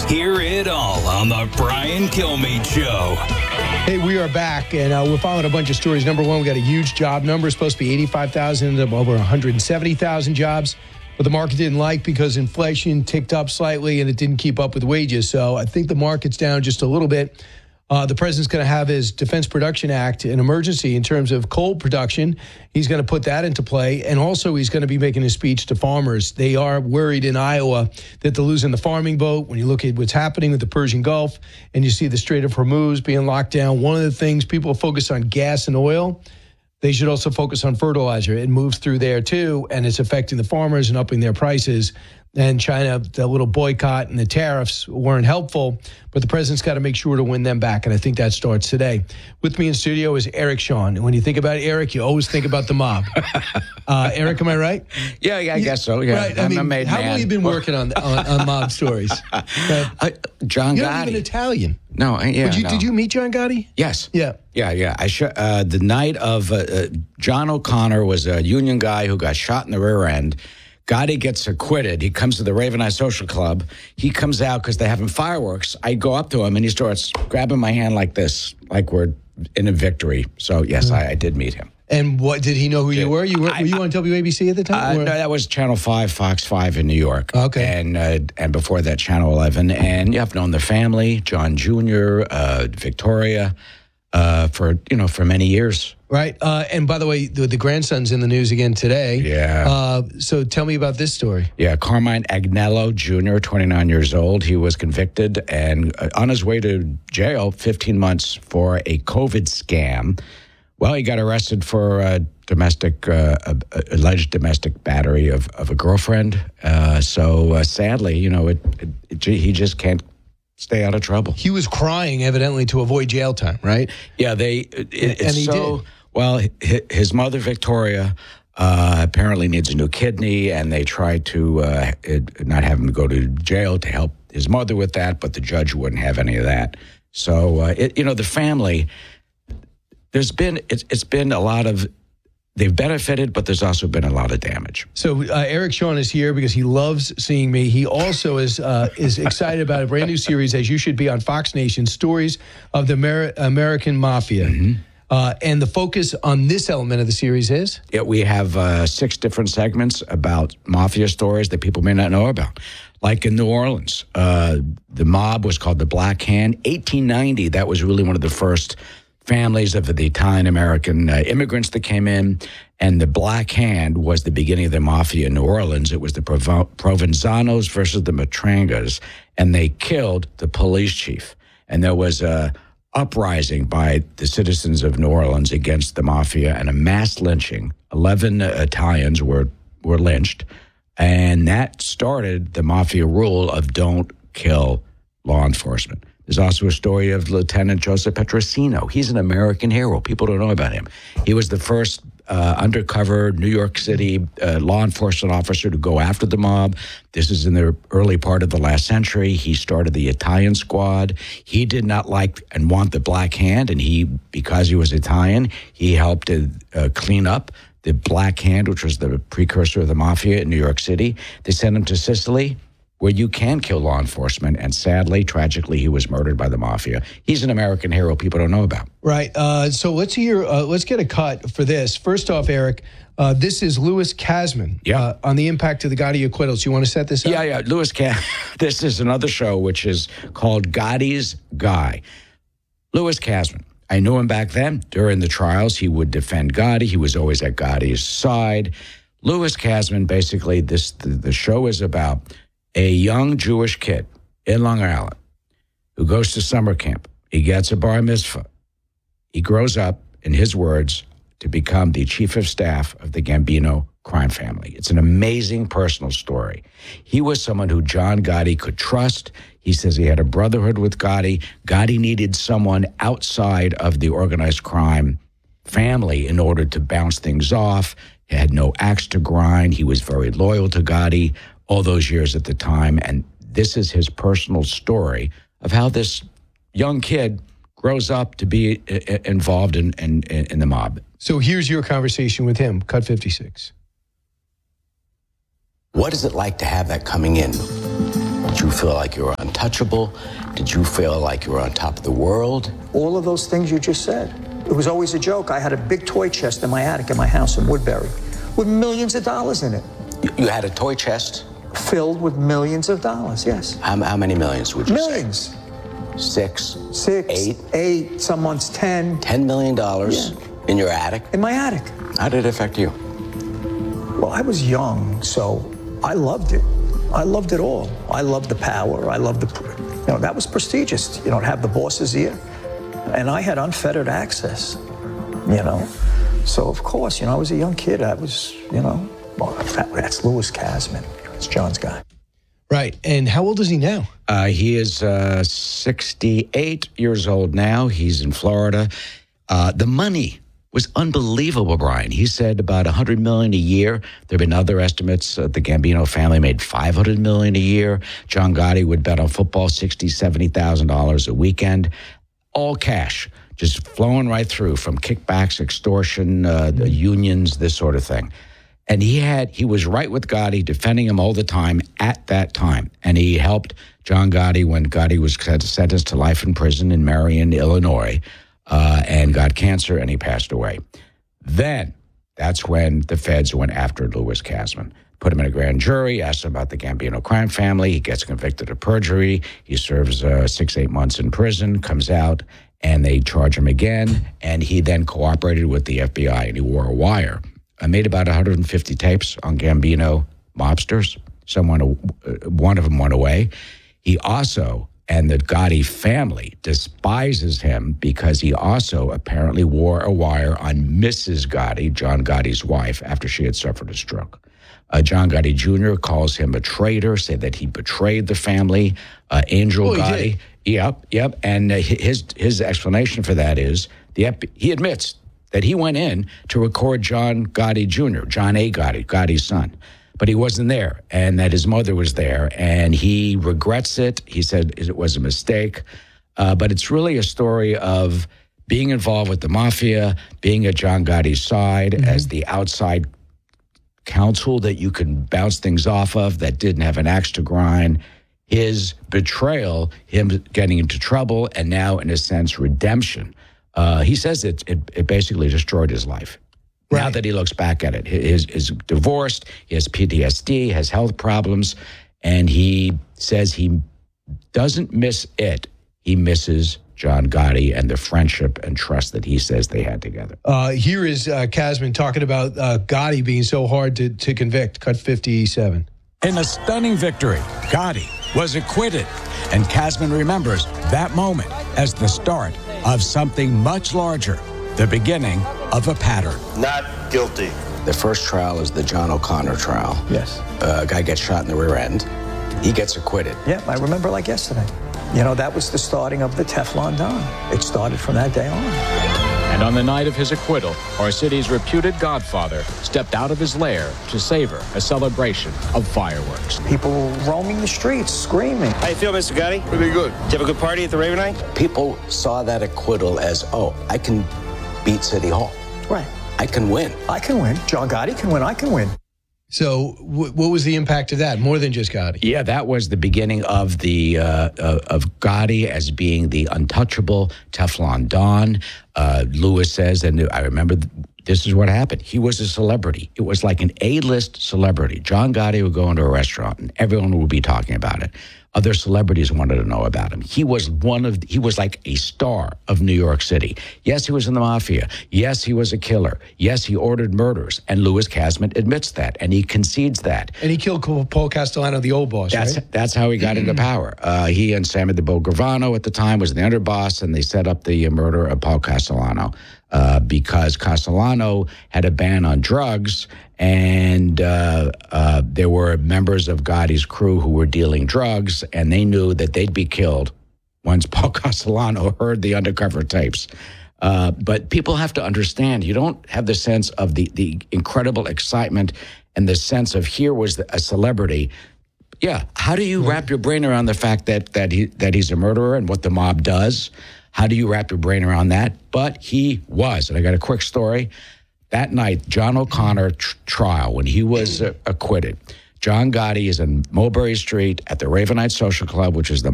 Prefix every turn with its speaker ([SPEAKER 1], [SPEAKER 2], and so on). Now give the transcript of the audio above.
[SPEAKER 1] Hear it all on the Brian Kilmeade Show.
[SPEAKER 2] Hey, we are back, and we're following a bunch of stories. Number one, we got a huge job number. It's supposed to be 85,000, over 170,000 jobs. But the market didn't like because inflation ticked up slightly and it didn't keep up with wages. So I think the market's down just a little bit. The president's going to have his Defense Production Act an emergency in terms of coal production. He's going to put that into play. And also he's going to be making a speech to farmers. They are worried in Iowa that they're losing the farming vote. When you look at what's happening with the Persian Gulf and you see the Strait of Hormuz being locked down, one of the things people focus on gas and oil. They should also focus on fertilizer. It moves through there, too, and it's affecting the farmers and upping their prices. And China, the little boycott and the tariffs weren't helpful, but the president's got to make sure to win them back, and I think that starts today. With me in studio is Eric Shawn. And when you think about Eric, you always think about the mob. Eric, am I right?
[SPEAKER 3] Yeah, I guess so. Yeah,
[SPEAKER 2] right. I mean,
[SPEAKER 3] I'm a made
[SPEAKER 2] how
[SPEAKER 3] man.
[SPEAKER 2] long have you been working on mob stories?
[SPEAKER 3] John
[SPEAKER 2] You're
[SPEAKER 3] Gotti.
[SPEAKER 2] not even Italian.
[SPEAKER 3] No, yeah.
[SPEAKER 2] Did you meet John Gotti?
[SPEAKER 3] Yes.
[SPEAKER 2] Yeah.
[SPEAKER 3] Yeah. The night of John O'Connor was a union guy who got shot in the rear end. Gotti gets acquitted. He comes to the Raven Eye Social Club. He comes out because they're having fireworks. I go up to him, and he starts grabbing my hand like this, like we're in a victory. So, yes, I did meet him.
[SPEAKER 2] And what did he know who you were? Were you on WABC at the time?
[SPEAKER 3] No, that was Channel 5, Fox 5 in New York.
[SPEAKER 2] Okay.
[SPEAKER 3] And before that, Channel 11. And yeah, I've known the family, John Jr., Victoria, for many years.
[SPEAKER 2] Right. And by the way, the grandson's in the news again today.
[SPEAKER 3] Yeah.
[SPEAKER 2] So tell me about this story.
[SPEAKER 3] Yeah. Carmine Agnello Jr., 29 years old. He was convicted and on his way to jail 15 months for a COVID scam. Well, he got arrested for alleged domestic battery of a girlfriend. So sadly, he just can't stay out of trouble.
[SPEAKER 2] He was crying, evidently, to avoid jail time, right?
[SPEAKER 3] Yeah, and
[SPEAKER 2] he did.
[SPEAKER 3] Well, his mother, Victoria, apparently needs a new kidney, and they tried to not have him go to jail to help his mother with that, but the judge wouldn't have any of that. So, the family, it's been a lot of, they've benefited, but there's also been a lot of damage.
[SPEAKER 2] So Eric Shawn is here because he loves seeing me. He also is excited about a brand new series, as you should be, on Fox Nation, Stories of the American Mafia.
[SPEAKER 3] Mm-hmm.
[SPEAKER 2] And the focus on this element of the series is?
[SPEAKER 3] Yeah, we have 6 different segments about mafia stories that people may not know about. Like in New Orleans, the mob was called the Black Hand. 1890, that was really one of the first families of the Italian-American immigrants that came in, and the Black Hand was the beginning of the mafia in New Orleans. It was the Provenzanos versus the Matrangas, and they killed the police chief. And there was a uprising by the citizens of New Orleans against the mafia and a mass lynching. 11 Italians were lynched, and that started the mafia rule of don't kill law enforcement. There's also a story of Lieutenant Joseph Petrosino. He's an American hero. People don't know about him. He was the first undercover New York City law enforcement officer to go after the mob. This is in the early part of the last century. He started the Italian Squad. He did not like and want the Black Hand, and because he was Italian, he helped clean up the Black Hand, which was the precursor of the mafia in New York City. They sent him to Sicily, where you can kill law enforcement, and sadly, tragically, he was murdered by the mafia. He's an American hero people don't know about.
[SPEAKER 2] Right. So let's get a cut for this. First off, Eric, this is Louis Kasman on the impact of the Gotti acquittals. You want to set this up?
[SPEAKER 3] Yeah. Louis Kasman. This is another show which is called Gotti's Guy. Louis Kasman. I knew him back then. During the trials, he would defend Gotti. He was always at Gotti's side. Louis Kasman, basically, the show is about a young Jewish kid in Long Island who goes to summer camp. He gets a bar mitzvah. He grows up, in his words, to become the chief of staff of the Gambino crime family. It's an amazing personal story. He was someone who John Gotti could trust. He says he had a brotherhood with Gotti. Gotti needed someone outside of the organized crime family in order to bounce things off. He had no axe to grind. He was very loyal to Gotti all those years at the time. And this is his personal story of how this young kid grows up to be involved in the mob.
[SPEAKER 2] So here's your conversation with him, cut 56.
[SPEAKER 4] What is it like to have that coming in? Did you feel like you were untouchable? Did you feel like you were on top of the world?
[SPEAKER 5] All of those things you just said. It was always a joke. I had a big toy chest in my attic in my house in Woodbury with millions of dollars in it.
[SPEAKER 4] You had a toy chest?
[SPEAKER 5] Filled with millions of dollars, yes.
[SPEAKER 4] How many millions would you
[SPEAKER 5] millions.
[SPEAKER 4] say? Six,
[SPEAKER 5] eight, some months 10.
[SPEAKER 4] $10 million in your attic?
[SPEAKER 5] In my attic.
[SPEAKER 4] How did it affect you?
[SPEAKER 5] Well, I was young, so I loved it. I loved it all. I loved the power. I loved that was prestigious, to have the boss's ear. And I had unfettered access, So, of course, I was a young kid. I was, well, that's Louis Kasman. It's John's guy.
[SPEAKER 2] Right. And how old is he now?
[SPEAKER 3] He is 68 years old now. He's in Florida. The money was unbelievable, Brian. He said about $100 million a year. There have been other estimates. The Gambino family made $500 million a year. John Gotti would bet on football $60,000, $70,000 a weekend. All cash, just flowing right through from kickbacks, extortion, the unions, this sort of thing. And he was right with Gotti, defending him all the time at that time. And he helped John Gotti when Gotti was sentenced to life in prison in Marion, Illinois, and got cancer, and he passed away. Then, that's when the feds went after Louis Kasman. Put him in a grand jury, asked him about the Gambino crime family. He gets convicted of perjury. He serves 6-8 months in prison, comes out, and they charge him again. And he then cooperated with the FBI, and he wore a wire. I made about 150 tapes on Gambino mobsters. One of them went away. He also, and the Gotti family despises him because he also apparently wore a wire on Mrs. Gotti, John Gotti's wife, after she had suffered a stroke. John Gotti Jr. calls him a traitor, said that he betrayed the family. Angel Gotti. Yep. And his explanation for that is he admits that he went in to record John Gotti Jr., John A. Gotti, Gotti's son. But he wasn't there, and that his mother was there, and he regrets it. He said it was a mistake. But it's really a story of being involved with the mafia, being at John Gotti's side as the outside counsel that you can bounce things off of, that didn't have an axe to grind. His betrayal, him getting into trouble, and now, in a sense, redemption. He says it basically destroyed his life. Right. Now that he looks back at it, he's divorced, he has PTSD, has health problems, and he says he doesn't miss it. He misses John Gotti and the friendship and trust that he says they had together.
[SPEAKER 2] Here is Kasman talking about Gotti being so hard to convict. Cut 57.
[SPEAKER 6] In a stunning victory, Gotti was acquitted, and Kasman remembers that moment as the start of something much larger, the beginning of a pattern.
[SPEAKER 7] Not guilty.
[SPEAKER 4] The first trial is the John O'Connor trial.
[SPEAKER 5] Yes.
[SPEAKER 4] A guy gets shot in the rear end. He gets acquitted.
[SPEAKER 5] Yeah, I remember like yesterday. That was the starting of the Teflon Don. It started from that day on.
[SPEAKER 8] And on the night of his acquittal, our city's reputed godfather stepped out of his lair to savor a celebration of fireworks.
[SPEAKER 5] People roaming the streets, screaming.
[SPEAKER 7] How you feel, Mr. Gotti?
[SPEAKER 9] Pretty good.
[SPEAKER 7] Did you have a good party at the Ravenite?
[SPEAKER 4] People saw that acquittal as, I can beat City Hall.
[SPEAKER 5] Right.
[SPEAKER 4] I can win.
[SPEAKER 5] I can win. John Gotti can win. I can win.
[SPEAKER 2] So what was the impact of that? More than just Gotti?
[SPEAKER 3] Yeah, that was the beginning of the of Gotti as being the untouchable Teflon Don. Louis says, and I remember this is what happened. He was a celebrity. It was like an A-list celebrity. John Gotti would go into a restaurant and everyone would be talking about it. Other celebrities wanted to know about him. He was like a star of New York City. Yes, he was in the mafia. Yes, he was a killer. Yes, he ordered murders. And Louis Kasman admits that, and he concedes that.
[SPEAKER 2] And he killed Paul Castellano, the old boss, right?
[SPEAKER 3] That's how he got into power. He and Sammy the Bull Gravano at the time was the underboss, and they set up the murder of Paul Castellano because Castellano had a ban on drugs, and there were members of Gotti's crew who were dealing drugs, and they knew that they'd be killed once Paul Castellano heard the undercover tapes. But people have to understand, you don't have the sense of the incredible excitement and the sense of here was a celebrity. Yeah, how do you wrap your brain around the fact that he's a murderer and what the mob does? How do you wrap your brain around that? But he was, and I got a quick story. That night, John O'Connor trial, when he was acquitted, John Gotti is in Mulberry Street at the Ravenite Social Club, which is the